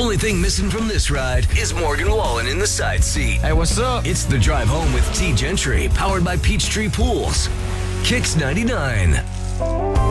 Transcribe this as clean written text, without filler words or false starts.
only thing missing from this ride is Morgan Wallen in the side seat. Hey, what's up? It's the drive home with T Gentry, powered by Peachtree Pools. Kicks 99.